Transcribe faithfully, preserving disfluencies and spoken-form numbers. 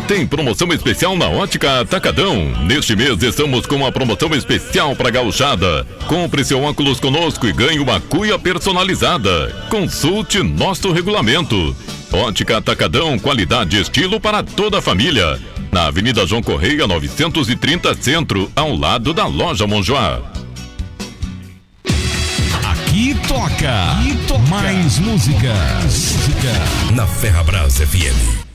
Tem promoção especial na Ótica Atacadão. Neste mês estamos com uma promoção especial para gauchada. Compre seu óculos conosco e ganhe uma cuia personalizada. Consulte nosso regulamento. Ótica Atacadão, qualidade e estilo para toda a família. Na Avenida João Correia, novecentos e trinta Centro, ao lado da Loja Monjoá. Aqui toca, Aqui toca. Mais música. música. Na Ferrabras F M.